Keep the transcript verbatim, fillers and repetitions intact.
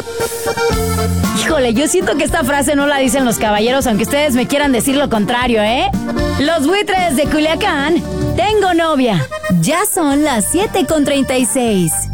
Híjole, yo siento que esta frase no la dicen los caballeros, aunque ustedes me quieran decir lo contrario, ¿eh? Los buitres de Culiacán, tengo novia. Ya son las siete con treinta y seis.